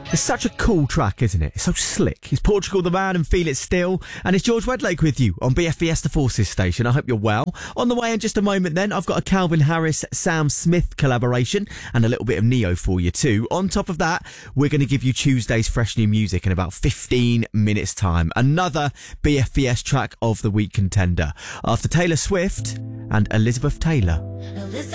It's such a cool track, isn't it? It's so slick. It's Portugal the Man and Feel It Still. And it's George Wedlake with you on BFBS The Forces station. I hope you're well. On the way in just a moment then, I've got a Calvin Harris, Sam Smith collaboration and a little bit of Neo for you too. On top of that, we're going to give you Tuesday's fresh new music in about 15 minutes time. Another BFBS track of the week contender. After Taylor Swift and Elizabeth Taylor. Elizabeth